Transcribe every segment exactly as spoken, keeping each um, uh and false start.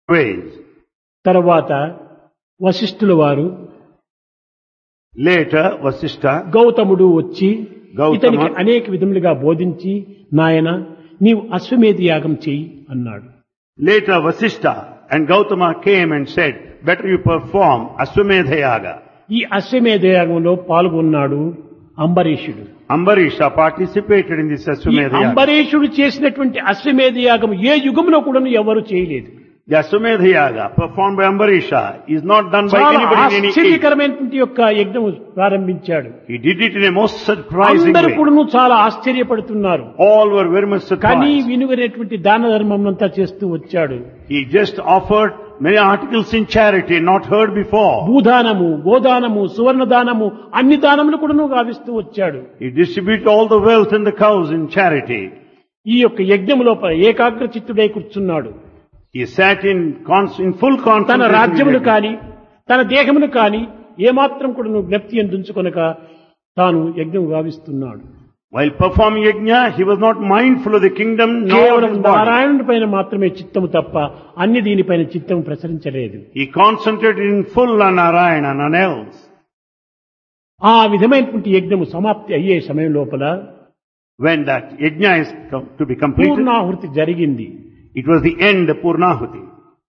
ways. తర్వాత వశిష్ఠుల వారు Later, Vasishtha, గౌతముడు వచ్చి గౌతమ ఇతనికి అనేక విధములుగా బోధించి నాయన నీవు అశ్వమేధ యాగం చెయ్యి అన్నాడు. later Vasishtha and Gautama came and said, better you perform Aswamedha Yaga. ఈ అశ్వమేధ యాగంలో పాల్గొన్నాడు అంబరీషుడు. Ambarisha participated in this ఈ Aswamedha Yaga. అంబరీషుడు చేసినటువంటి అశ్వమేధ యాగం ఏ యుగంలో కూడా ఎవరు చేయలేదు. The Aswamedha Yaga performed by Ambarisha is not done by చాలా anybody in any age. ఆశ్చర్యకరమైనటువంటి యొక్క యజ్ఞం ప్రారంభించాడు. He did it in a most surprising అందరూ way. కూడా చాలా ఆశ్చర్యపడుతున్నారు. All were very much కానీ surprised. వినుగనేటువంటి దాన ధర్మం అంతా చేస్తూ వచ్చాడు. He just offered many articles in charity not heard before. భూదానము, గోదానము, సువర్ణ దానము అన్ని దానములు కూడా గావిస్తూ వచ్చాడు. He distributed all the wealth and the cows in charity. ఈ యొక్క యజ్ఞం లోపల ఏకాగ్ర చిత్తుడై కూర్చున్నాడు. He sat in, cons- in full తన concentration. రాజ్యమును కాని తన దేహమును కాని ఏమాత్రం కూడా నువ్వు జ్ఞప్తి ఎందుకొనక తాను యజ్ఞం గావిస్తున్నాడు. While performing yajna, he was not mindful of the kingdom nor of కేవలం his body. నారాయణుడి పైన మాత్రమే చిత్తము తప్ప అన్ని దీనిపైన చిత్తము ప్రసరించలేదు. He concentrated in full on Narayana, none else. ఆ విధమైనటువంటి యజ్ఞము సమాప్తి అయ్యే సమయం లోపల When that yajna is com- to be completed, పూర్ణాహుతి జరిగింది. it was the end of Purnahuti.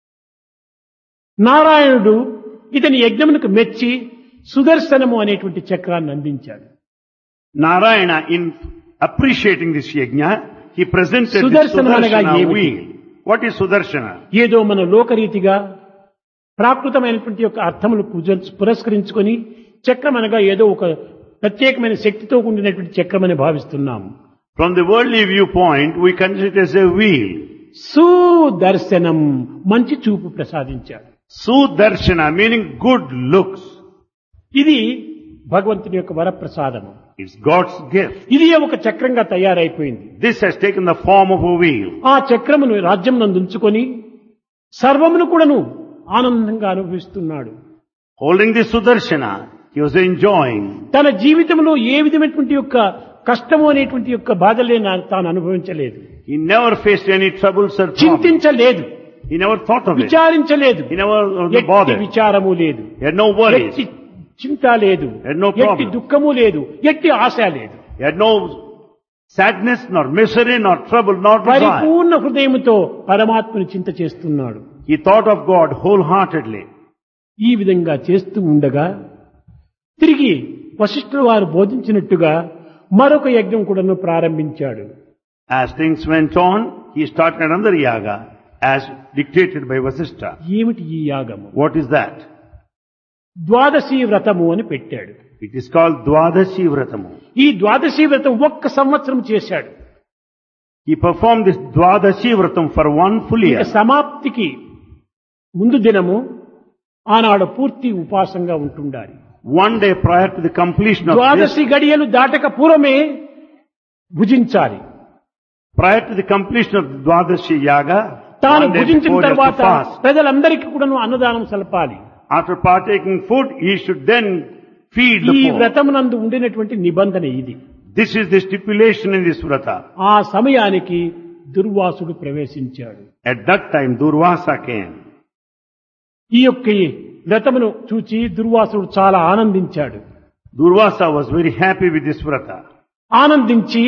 నారాయణుడు ఇతని యజ్ఞమునకు మెచ్చి సుదర్శనము అనేటువంటి చక్రాన్ని అందించాడు. Narayana, in appreciating this yajna, he presented the Sudarshana అనగా Sudarshana ఏమిటి? wheel. What is Sudarshana? ఏదో మన లోకరీతిగా ప్రాకృతమైనటువంటి యొక్క అర్థములు పూజ- పురస్కరించుకొని చక్రం అనగా ఏదో ఒక ప్రత్యేకమైన శక్తితో కూడినటువంటి చక్రం అని భావిస్తున్నాము. From the worldly viewpoint, we consider it as a wheel. Sudarshanam మంచి చూపు ప్రసాదించాడు. Sudarshana, meaning good looks. ఇది భగవంతుని యొక్క వరప్రసాదము. It's God's gift. ఇది ఒక చక్రంగా తయారైపోయింది. This has taken the form of a wheel. ఆ చక్రమును రాజ్యం నందుంచుకొని సర్వమును కూడాను ఆనందంగా అనుభవిస్తున్నాడు. Holding this Sudarshana, he was enjoying. తన జీవితంలో ఏ విధమైనటువంటి యొక్క కష్టము అనేటువంటి యొక్క బాధలే నా- తాను అనుభవించలేదు. He never faced any troubles or problems. చింతించలేదు, He never thought of it. విచారించలేదు, He never was ఎట్టి bothered. విచారము లేదు, He had no worries. ఎట్టి చింత లేదు, Had no ఎట్టి problem. దుఃఖము లేదు, ఎట్టి ఆశ లేదు. He had no sadness, nor misery, nor trouble, nor desire. పరిపూర్ణ హృదయముతో పరమాత్మని చింత చేస్తున్నాడు. He thought of God wholeheartedly. ఈ విధంగా చేస్తూ ఉండగా తిరిగి వశిష్ఠుల వారు బోధించినట్టుగా మరొక యజ్ఞం కూడాను ప్రారంభించాడు. As things went on, he started another yaga as dictated by Vasishtha. ఏమిటి ఈ యాగము? What is that? ద్వాదశి వ్రతము అని పెట్టాడు. It is called Dwadashi Vratamu. ఈ ద్వాదశి వ్రతం ఒక్క సంవత్సరం చేశాడు. He performed this Dwadashi Vratam for one full ఇక year. సమాప్తికి ముందు దినము ఆనాడు పూర్తి ఉపాసంగా ఉంటుండాలి. One day prior to the completion of this, ద్వాదశి గడియలు దాటక పూర్వమే భుజించాలి. prior to the completion of the Dwadashi Yaga, తాను one day భుజించిన before he has to తర్వాత fast. ప్రజలందరికీ కూడాను అన్నదానం సలపాలి. After partaking food, he should then feed the ఈ poor. వ్రతమునందు ఉండినటువంటి నిబంధన ఇది. This is the stipulation in this vrata. ఆ సమయానికి దుర్వాసుడు ప్రవేశించాడు. At that time, Durvasa came. ఈ యొక్క ఈ వ్రతమును చూచి దుర్వాసుడు చాలా ఆనందించాడు. Durvasa was very happy with this vrata. ఆనందించి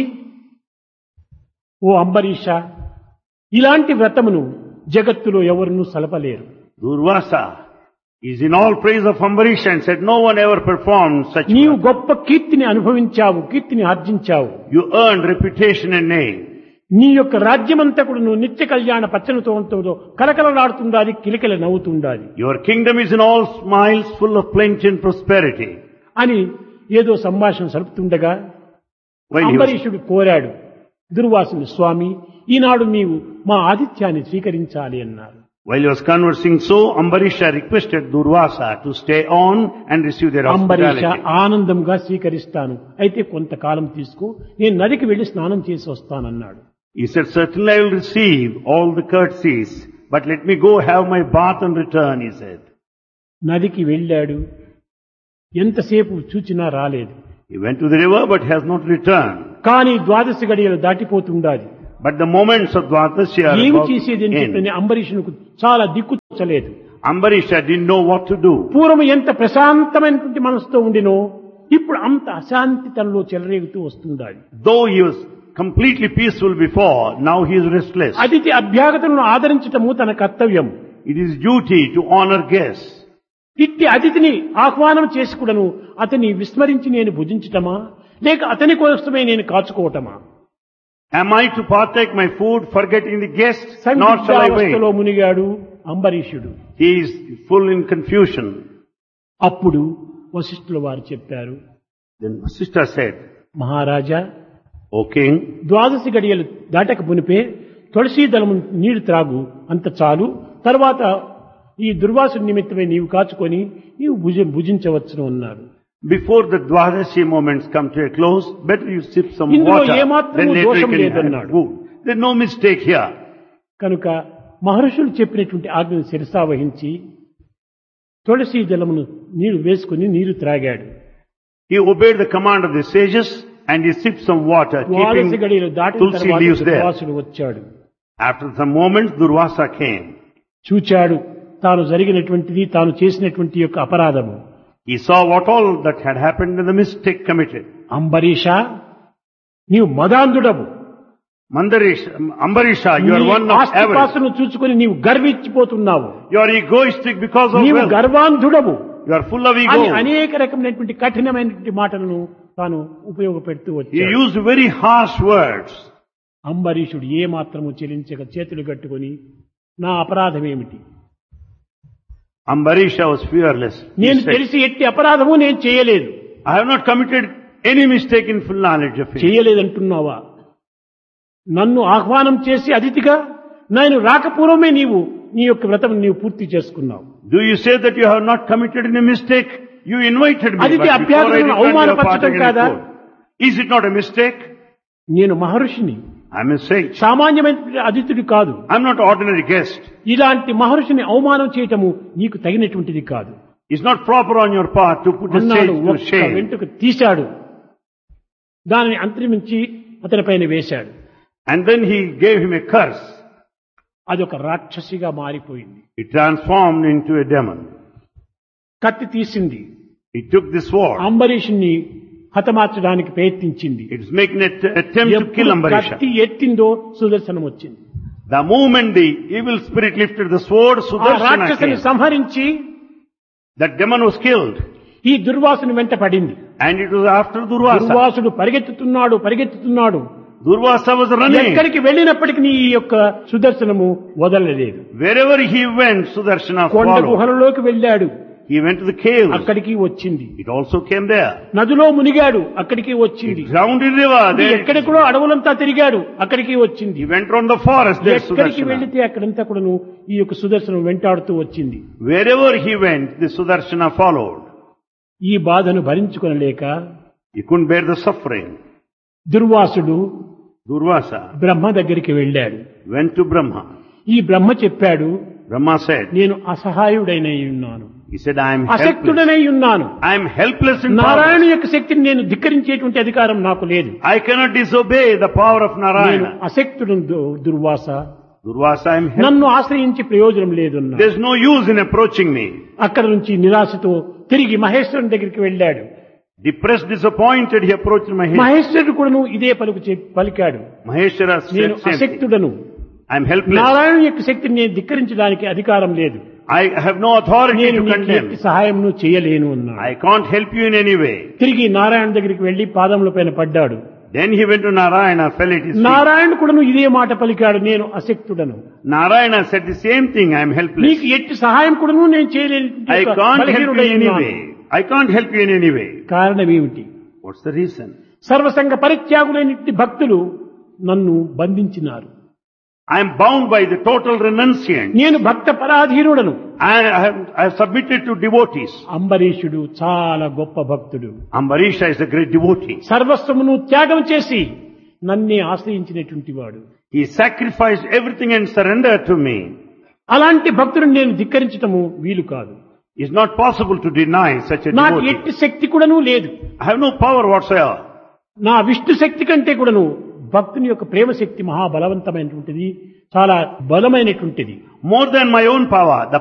ఓ అంబరీష, ఇలాంటి వ్రతమును జగత్తులో ఎవరునూ సలపలేరు. Durvasa is in all praise of Ambarisha and said, no one ever performed such నీవు vrata. గొప్ప కీర్తిని అనుభవించావు, కీర్తిని ఆర్జించావు. You earned reputation and name. నీ యొక్క రాజ్యమంతా కూడా నువ్వు నిత్య కళ్యాణ పచ్చనితో కలకలలాడుతుండాలి, కిలకిల నవ్వుతుండాలి Your kingdom is in all smiles, full of plenty and prosperity. అని ఏదో సంభాషణ సలుపుతుండగా While he was, అంబరీషుడు కోరాడు దుర్వాసుని, స్వామి ఈనాడు నీవు మా ఆతిథ్యాన్ని స్వీకరించాలి అన్నారు. while he was conversing so, Ambarisha requested Durvasa to stay on and receive their Ambarisha hospitality. ఆనందంగా స్వీకరిస్తాను, అయితే కొంతకాలం తీసుకో, నేను నదికి వెళ్లి స్నానం చేసి వస్తానన్నాడు. He said, certainly I will receive all the courtesies, but let me go have my bath and return, he said. నదికి వెళ్ళాడు, ఎంతసేపు చూచినా రాలేదు. He went to the river but has not returned. కానీ ద్వాదశి గడియలు దాటిపోతుండాలి. But the moments of Dwadashi are ఏమి about చేసేది అని to end. చెప్పని అంబరీషునికి చాలా దిక్కు తోచలేదు. Ambarisha didn't know what to do. పూర్వం ఎంత ప్రశాంతమైనటువంటి మనసుతో ఉండినో ఇప్పుడు అంత అశాంతి తనలో చెలరేగుతూ వస్తుండాలి. Though he was completely peaceful before, now he is restless. అతిథి అభ్యాగతులను ఆదరించటము తన కర్తవ్యం. It is duty to honor guests. ఇట్టి అతిథిని ఆహ్వానం చేసి కూడాను అతని విస్మరించి నేను భుజించటమా లేక అతని కోసమే నేను కాచుకోవటమా? Am I to partake my food forgetting the guest? Not shall I wait. సందిగ్ధావస్థలో మునిగాడు అంబరీషుడు. He is full in confusion. అప్పుడు వశిష్ఠుల వారు చెప్పారు, Then Vasishtha said, మహారాజా, O king, ద్వాదశి గడియలు దాటక మునిపే తులసీ దళము నీరు త్రాగు, అంత చాలు. తర్వాత ఈ దుర్వాసు నిమిత్తమై నీవు కాచుకొని నీవు భుజ భుజించవచ్చును అన్నారు. before the Dwadashi moments come to a close, better you sip some ఇందులో water. ఏమాత్రము Then later you దోషం can లేదన్నాడు. have food. There's no mistake here. కనుక మహర్షులు చెప్పినటువంటి ఆజ్ఞను శిరసావహించి తులసీ దళమును నీరు వేసుకుని నీరు త్రాగాడు. He obeyed the command of the sages and he sipped some water, Dwadashi keeping గడియలు దాటిన tulsi తర్వాత leaves there. దుర్వాసుడు వచ్చాడు. After some moments, Durvasa came. చూచాడు తాను జరిగినటువంటిది, తాను చేసినటువంటి యొక్క అపరాధము. He saw what all that had happened and the mistake committed. Ambarisha, నీవు మదాంధుడవు. Mandarisha, Ambarisha, you are one of avarice. ఆస్తిపాస్తును చూసుకుని నీవు గర్వించిపోతున్నావు. You are egoistic because of నీవు wealth. గర్వాంధుడవు You are full of అని ego. అనేక రకమైనటువంటి కఠినమైనటువంటి మాటలను తాను ఉపయోగపెడుతూ He వచ్చాడు. used very harsh words. అంబరీషుడు ఏ మాత్రము చెలించక చేతులు కట్టుకొని నా అపరాధం ఏమిటి? Ambarisha was fearless. He నేను said, తెలిసి ఎట్టి అపరాధము నేను చేయలేదు. I have not committed any mistake in full knowledge of it. చేయలేదంటున్నావా? నన్ను ఆహ్వానం చేసి అతిథిగా నేను రాకపూర్వమే నీవు నీ యొక్క వ్రతం నీవు పూర్తి చేసుకున్నావు. Do you say that you have not committed any mistake? You invited me, అతిథి but before I అభ్యాగతులను returned, you have అవమానపరచడం partaken కాదా? in food. Is it not a mistake? నేను మహర్షిని, I am a sage. సామాన్యమైన అతిథుడు కాదు. I am not ordinary guest. ఇలాంటి మహర్షిని అవమానం చేయటము నీకు తగినటువంటిది కాదు It's not proper on your part to put a అన్నాడు. sage to ఒక్క shame. వెంట్రుక తీశాడు, దానిని అంతరించి అతని పైన వేశాడు. And then he gave him a curse. అదొక రాక్షసిగా మారిపోయింది. It transformed into a demon. కత్తి తీసింది, He took the sword. అంబరీషుని హతమార్చడానికి ప్రయత్నించింది. It was making an attempt to kill ఎప్పుడు Ambarisha. కత్తి ఎత్తిందో సుదర్శనం వచ్చింది. The moment the evil spirit lifted the sword, ఆ Sudarshana రాక్షసుని came. సంహరించి That demon was killed. ఈ దుర్వాసుని వెంట పడింది. And it was after Durvasa. Durvasudu పరిగెత్తుతున్నాడు పరిగెత్తుతున్నాడు Durvasa was running. ఎక్కడికి వెళ్ళినప్పటికీ ఈ యొక్క సుదర్శనము వదలలేదు. Wherever he went, Sudarshana కొండ followed. గుహలలోకి వెళ్ళాడు, He went to the caves. అక్కడికి వచ్చింది. It also came there. నదిలో మునిగాడు, అక్కడికి వచ్చింది. He drowned in river. There. ఎక్కడికో అడవులంతా తిరిగాడు, అక్కడికి వచ్చింది. He went around the forest. There, ఎక్కడికి Sudarshana. వెళితే అక్కడంతా కూడాను ఈ యొక్క సుదర్శనం వెంటాడుతూ వచ్చింది. Wherever he went, the Sudarshana followed. ఈ బాధను భరించుకొనలేక He couldn't bear the suffering. Durvasudu Durvasa బ్రహ్మ దగ్గరికి వెళ్ళాడు. went to Brahma. ఈ బ్రహ్మ చెప్పాడు, Brahma said, నేను అసహాయుడైనై ఉన్నాను, he said, I am helpless. అశక్తుడనై ఉన్నాను. I am helpless in Narayana power. యొక్క శక్తిని నేను ధిక్కరించేటువంటి అధికారం నాకు లేదు. I cannot disobey the power of నేను Narayana. అశక్తుడను దు- Durvasa, Durvasa, I am helpless. నన్ను ఆశ్రయించి ప్రయోజనం లేదు అన్నాడు. There is no use in approaching me. అక్కడ నుంచి నిరాశతో తిరిగి మహేశ్వరుని దగ్గరికి వెళ్ళాడు. Depressed, disappointed, he approached Maheshwara. మహేశ్వరుడు కూడాను ఇదే పలుకు చె- పలికాడు, Maheshwara నేను said, same thing. అశక్తుడను, I am helpless. Narayana యొక్క శక్తిని నేను ధిక్కరించడానికి అధికారం లేదు, I have no authority నేను to నీకు condemn. ఎట్టి సహాయం చేయలేను అన్నాడు. I can't help you in any way. తిరిగి నారాయణ దగ్గరికి వెళ్లి పాదముల పైన పడ్డాడు. Then he went to Narayana, fell at his feet. Narayana కూడాను ఇదే మాట పలికాడు, నేను అశక్తుడను, Narayana said the same thing, I am helpless. నీకు ఎట్టి సహాయం కూడాను నేను చేయలేను, I can't help you in any way. I can't help you in any way. కారణం ఏమిటి? What's the reason? సర్వసంగ పరిత్యాగులైన భక్తులు నన్ను బంధించినారు. I am bound by the total renunciant. నేను భక్త పరాధీనుడను. I have, I have submitted to devotees. అంబరీషుడు చాలా గొప్ప భక్తుడు. Ambarisha is a great devotee. సర్వస్వమును త్యాగం చేసి నన్నే ఆశ్రయించినటువంటి వాడు. He sacrificed everything and surrendered to me. అలాంటి భక్తుడిని నేను ధిక్కరించటము వీలు కాదు. It's not possible to deny such a నాకు devotee. ఎట్టి శక్తి కూడాను లేదు. I have no power whatsoever. నా విష్ణు శక్తి కంటే కూడాను భక్తుని యొక్క ప్రేమ శక్తి మహాబలవంతమైనటువంటిది, చాలా బలమైనటువంటిది. More than my own power, the